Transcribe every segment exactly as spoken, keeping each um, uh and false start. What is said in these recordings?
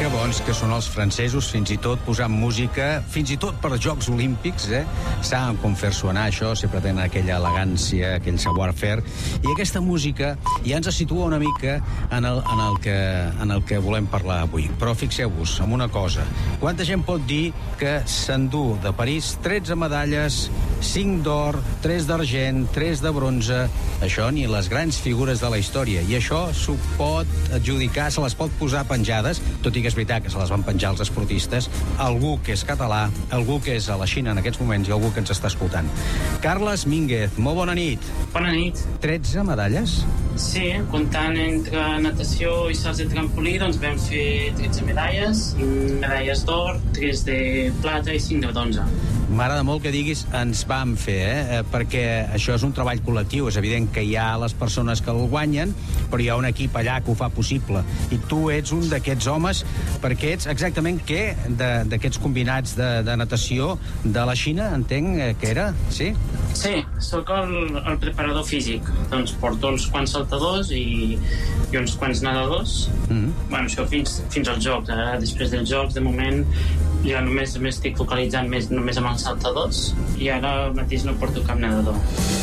Que bons que són els francesos, fins i tot posant música, fins i tot per Jocs Olímpics, eh? Saben com fer sonar això, sempre tenen aquella elegància, aquell savoir-faire, i aquesta música ja ens situa una mica en el, en el, que, en el que volem parlar avui. Però fixeu-vos en una cosa, quanta gent pot dir que s'endú de París tretze medalles, cinc d'or, tres d'argent, tres de bronze, això ni les grans figures de la història, i això s'ho pot adjudicar, se les pot posar penjades, tot i que és veritat que se les van penjar els esportistes, algú que és català, algú que és a la Xina en aquests moments i algú que ens està escoltant. Carles Mínguez, molt bona nit. Bona nit. tretze medalles? Sí, comptant entre natació i salts de trampolí, doncs vam fer tretze medalles, cinc medalles d'or, tres de plata i cinc de bronze. M'agrada molt que diguis ens vam fer, eh? perquè això és un treball col·lectiu. És evident que hi ha les persones que el guanyen, però hi ha un equip allà que ho fa possible. I tu ets un d'aquests homes, perquè ets exactament què d'aquests combinats de, de natació de la Xina, entenc que era, sí? Sí, sóc el, el preparador físic. Doncs porto uns quants saltadors i, i uns quants nedadors. Mm-hmm. Bueno, això fins, fins als jocs. Eh? Després dels jocs, de moment, ja només m'estic focalitzant més, només amb els saltadors, i ara mateix no porto cap nedador.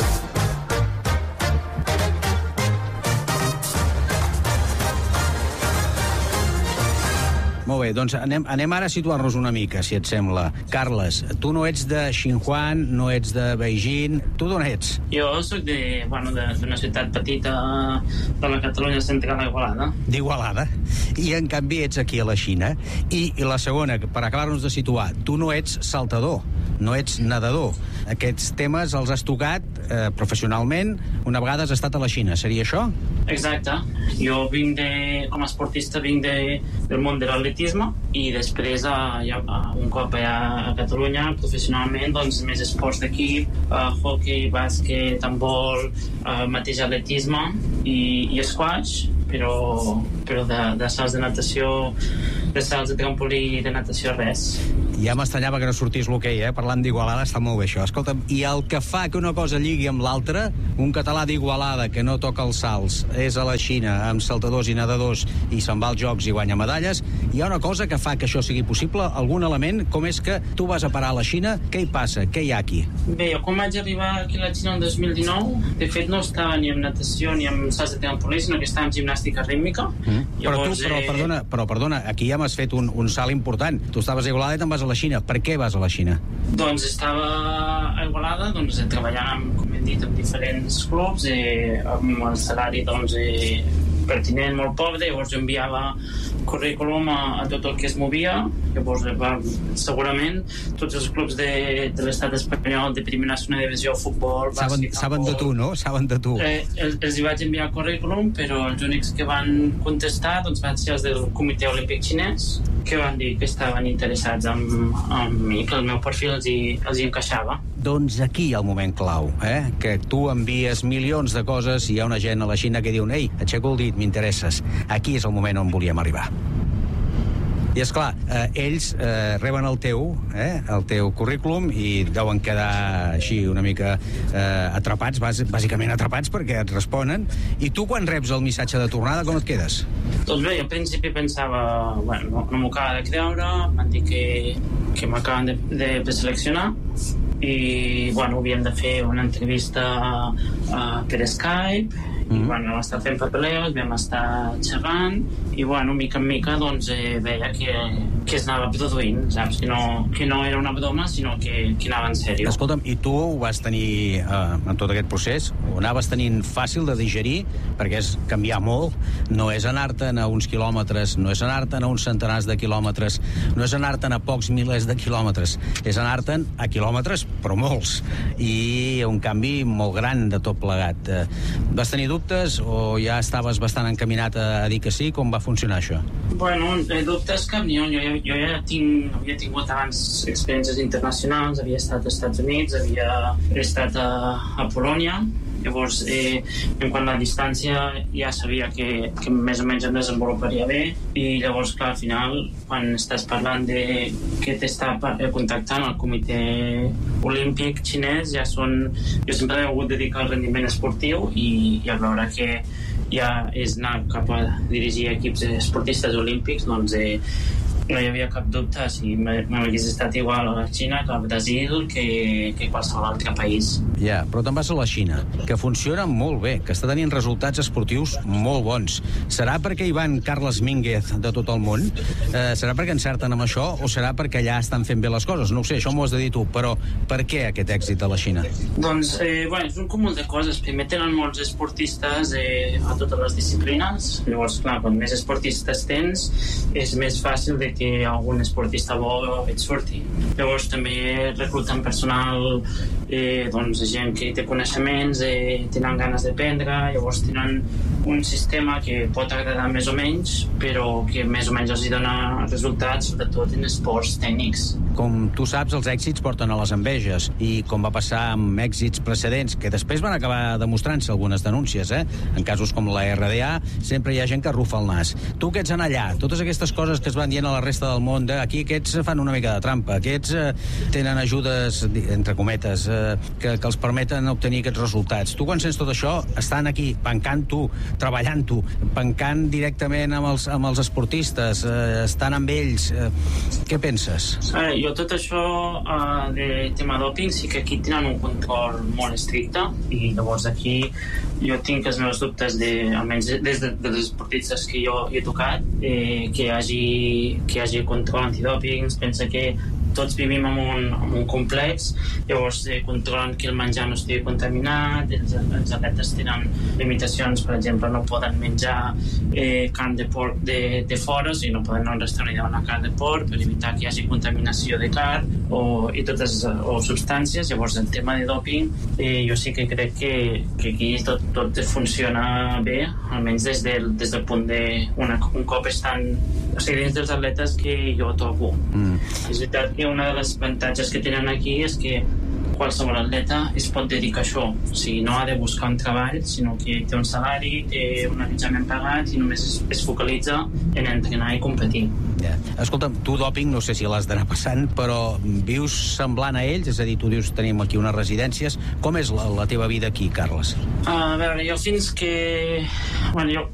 Molt bé, doncs anem, anem ara a situar-nos una mica, si et sembla. Carles, tu no ets de Xinhuan, no ets de Beijing, tu d'on ets? Jo soc de, bueno, d'una ciutat petita de la Catalunya central, Igualada. D'Igualada. I en canvi ets aquí a la Xina. I, i la segona, per acabar-nos de situar, tu no ets saltador, no ets nedador. Aquests temes els has tocat eh, professionalment, una vegada has estat a la Xina, seria això? Exacte. Jo vinc de, com a esportista, vinc de, del món de l'atletisme, i després, a, ja, a, un cop allà a Catalunya, professionalment, doncs més esports d'equip, uh, hockey, bàsquet, handbol, uh, mateix atletisme i, i squash, però, però de, de salts de natació, de salts de trampolí i de natació res. Ja m'estranyava que no sortís l'hoquei, eh? Parlant d'Igualada està molt bé això. Escolta'm, i el que fa que una cosa lligui amb l'altra, un català d'Igualada que no toca els salts, és a la Xina amb saltadors i nedadors i se'n va als jocs i guanya medalles, hi ha una cosa que fa que això sigui possible, algun element, com és que tu vas a parar a la Xina, què hi passa, què hi ha aquí? Bé, jo quan vaig arribar aquí a la Xina el dos mil dinou, de fet no estava ni amb natació ni amb salts de trampolí, sinó que estava amb gimnàstica rítmica. Mm. Llavors, però tu, però, eh... perdona, però perdona, aquí ja m'has fet un, un salt important. Tu estaves a Igualada i te'n vas a la Xina. Per què vas a la Xina? Doncs estava a Igualada, doncs, treballant, amb, com hem dit, amb diferents clubs, eh, amb el salari, doncs, eh, pertinent, molt pobre. Llavors jo enviava currículum a, a tot el que es movia. Llavors, va, segurament, tots els clubs de, de l'estat espanyol, de primera, segona divisió, futbol, saben, bàsquet, saben de tu, no? Saben de tu. Eh, els, els hi vaig enviar currículum, però els únics que van contestar doncs, van ser els del Comitè Olímpic Xinès, que van dir que estaven interessats en, en mi, que el meu perfil els hi, els hi encaixava. Doncs aquí hi ha el moment clau, eh? Que tu envies milions de coses i hi ha una gent a la Xina que diu ei, aixeco el dit, m'interesses. Aquí és el moment on volíem arribar. I és clar, eh, ells eh, reben el teu, eh, el teu currículum i deuen quedar així una mica eh, atrapats, bàs bàsicament atrapats perquè et responen. I tu quan reps el missatge de tornada, com et quedes? Doncs bé, al principi pensava, bueno, no, no m'ho acaba de creure, m'han dit que, que m'acaben de, de, de seleccionar i, bueno, havíem de fer una entrevista uh, per Skype. I, mm. bueno, vam estar fent papeleos, vam estar xerrant i, bueno, mica en mica, doncs, eh, veia que, que es anava produint, saps? Que no, que no era una broma, sinó que, que anava en sèrio. Escolta'm, i tu ho vas tenir, eh, en tot aquest procés, ho anaves tenint fàcil de digerir, perquè és canviar molt, no és anar-te'n a uns quilòmetres, no és anar-te'n a uns centenars de quilòmetres, no és anar-te'n a pocs milers de quilòmetres, és anar-te'n a quilòmetres, però molts, i un canvi molt gran de tot plegat. Eh, vas tenir dubtes o ja estaves bastant encaminat a, a dir que sí? Com va funcionar això? Bueno, dubtes cap ni un. Jo, jo ja tinc, havia tingut abans experiències internacionals, havia estat als Estats Units, havia estat a, a Polònia. Llavors, eh, en quant a la distància, ja sabia que, que més o menys em desenvoluparia bé, i llavors, clar, al final, quan estàs parlant de que t'està contactant el Comitè Olímpic Xinès, ja són... Jo sempre he hagut de dedicar al rendiment esportiu i, i a veure que ja és anar cap a dirigir equips esportistes olímpics, doncs eh, no hi havia cap dubte si m'hagués estat igual a la Xina que al Brasil que, que qualsevol altre país. Ja, yeah, però te'n vas a la Xina, que funciona molt bé, que està tenint resultats esportius molt bons. Serà perquè hi van Carles Mínguez de tot el món? Eh, serà perquè encerten amb això o serà perquè allà estan fent bé les coses? No ho sé, això m'ho has de dir tu, però per què aquest èxit de la Xina? Doncs, eh, bueno, és un cúmul de coses. Primer tenen molts esportistes eh, a totes les disciplines. Llavors, clar, quan més esportistes tens, és més fàcil de que algun esportista bo et surti. Llavors també recluten personal, eh, doncs gent que té coneixements, eh, tenen ganes d'aprendre, llavors tenen un sistema que pot agradar més o menys, però que més o menys els hi dona resultats, sobretot en esports tècnics. Com tu saps, els èxits porten a les enveges, i com va passar amb èxits precedents, que després van acabar demostrant-se algunes denúncies, eh? En casos com la R D A, sempre hi ha gent que arrufa el nas. Tu que ets en allà, totes aquestes coses que es van dient a la resta del món, de, aquí aquests fan una mica de trampa, aquests eh, tenen ajudes, entre cometes, eh, que, que els permeten obtenir aquests resultats. Tu quan sents tot això, estan aquí, pencant-ho, treballant-ho, pencant directament amb els, amb els esportistes, eh, estan amb ells, eh, què penses? Eh, jo tot això eh, de tema doping sí que aquí tenen un control molt estricte, i llavors aquí jo tinc els meus dubtes de, almenys des de, de les esportistes que jo he tocat, eh, que hi hagi que hi hagi control antidòping. Pensa que tots vivim en un, en un complex, llavors eh, controlen que el menjar no estigui contaminat, els, els atletes tenen limitacions, per exemple, no poden menjar eh, carn de porc de, de fora, o sigui, no poden anar a un restaurant i demanar carn de porc per evitar que hi hagi contaminació de carn o, i totes, o substàncies. Llavors, el tema de doping, eh, jo sí que crec que, que aquí tot, tot funciona bé, almenys des del, des del punt de una, un cop estan, o sigui, dins dels atletes que jo toco. Mm. És veritat que una de les avantatges que tenen aquí és que qualsevol atleta es pot dedicar a això, o sigui, no ha de buscar un treball, sinó que té un salari, té un allotjament pagat i només es, es focalitza en entrenar i competir. Yeah. Escolta'm, tu dòping no sé si l'has d'anar passant, però vius semblant a ells? És a dir, tu dius tenim aquí unes residències. Com és la, la teva vida aquí, Carles? A veure, jo fins que... Bueno, jo